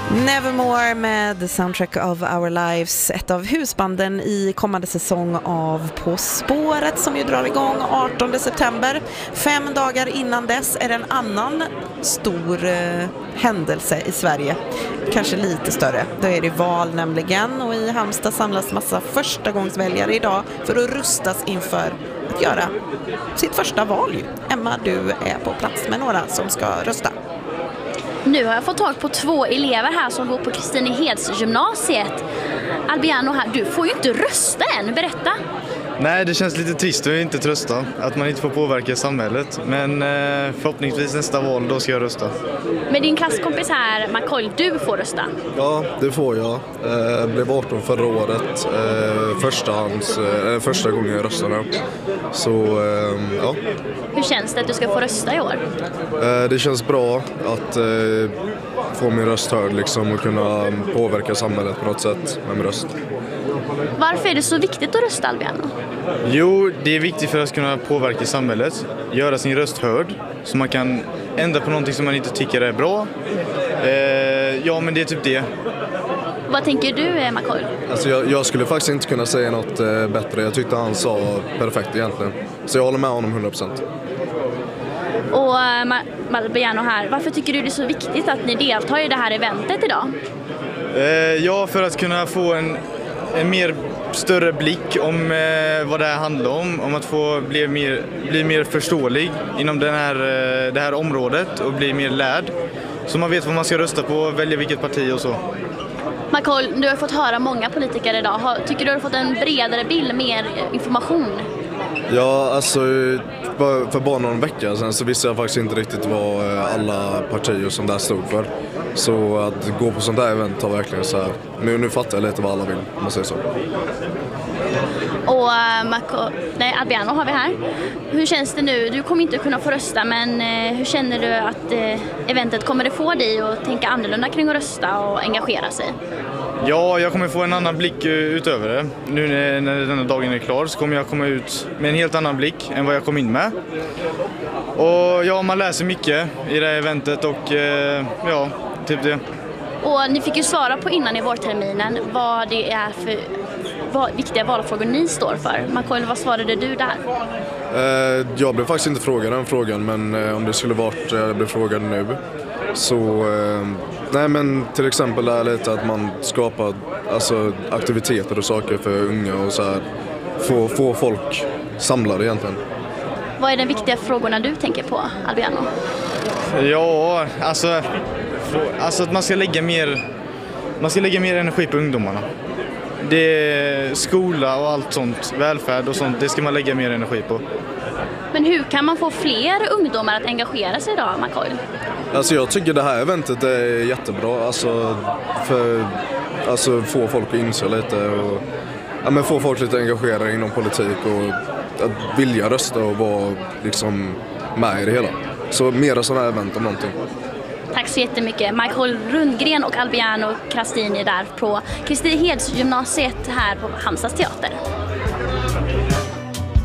Nevermore med The Soundtrack of Our Lives, ett av husbanden i kommande säsong av På spåret som ju drar igång 18 september. 5 dagar innan dess är det en annan stor händelse i Sverige, kanske lite större. Då är det val nämligen, och i Halmstad samlas massa förstagångsväljare idag för att rustas inför att göra sitt första val. Emma, du är på plats med några som ska rösta. Nu har jag fått tag på 2 elever här som går på Kristinehedsgymnasiet. Albiano här, du får ju inte rösta än, berätta. Nej, det känns lite trist att inte rösta, att man inte får påverka samhället. Men förhoppningsvis nästa val, då ska jag rösta. Men din klasskompis här, Makoy, du får rösta. Ja, det får jag. Jag blev 18 förra året, första gången jag röstade. Så, ja. Hur känns det att du ska få rösta i år? Det känns bra att få min röst hörd liksom, och kunna påverka samhället på något sätt med min röst. Varför är det så viktigt att rösta, Albiano? Jo, det är viktigt för att kunna påverka samhället, göra sin röst hörd, så man kan ändra på någonting som man inte tycker är bra. Ja, men det är typ det. Vad tänker du, Makoy? Alltså jag skulle faktiskt inte kunna säga något bättre. Jag tyckte han sa perfekt egentligen. Så jag håller med honom 100%. Och Albiano här, varför tycker du det är så viktigt att ni deltar i det här eventet idag? Ja, för att kunna få en mer större blick om vad det här handlar om att få bli mer förståelig inom det här området och bli mer lärd. Så man vet vad man ska rösta på, välja vilket parti och så. Makoy, du har fått höra många politiker idag. Tycker du har fått en bredare bild, mer information? Ja, alltså för bara någon vecka sedan så visste jag faktiskt inte riktigt vad alla partier som där stod för. Så att gå på sånt där event har verkligen så här, nu fattar jag lite vad alla vill, om man säger så. Och Albiano har vi här. Hur känns det nu? Du kommer inte kunna få rösta, men hur känner du att eventet kommer det få dig att tänka annorlunda kring att rösta och engagera sig? Ja, jag kommer få en annan blick utöver det. Nu när denna dagen är klar så kommer jag komma ut med en helt annan blick än vad jag kom in med. Och ja, man läser mycket i det här eventet och ja, typ det. Och ni fick ju svara på innan i vårterminen vad det är för viktiga valfrågor ni står för. Makoy, vad svarade du där? Jag blev faktiskt inte frågad den frågan, men om det skulle varit jag blev frågad nu så nej, men till exempel är lite att man skapar alltså aktiviteter och saker för unga och så här, få folk samlade egentligen. Vad är de viktiga frågorna du tänker på, Albiano? Ja, alltså att man ska lägga mer energi på ungdomarna. Det är skola och allt sånt, välfärd och sånt, det ska man lägga mer energi på. Men hur kan man få fler ungdomar att engagera sig idag, Makoy? Alltså jag tycker det här eventet är jättebra, alltså få folk att inse lite och men få folk lite engagerade inom politik och att vilja rösta och vara liksom med i det hela. Så mera sådana här event om någonting. Tack så jättemycket. Makoy Rundgren och Albiano Krastini där på Kristinehedsgymnasiet här på Halmstads teater.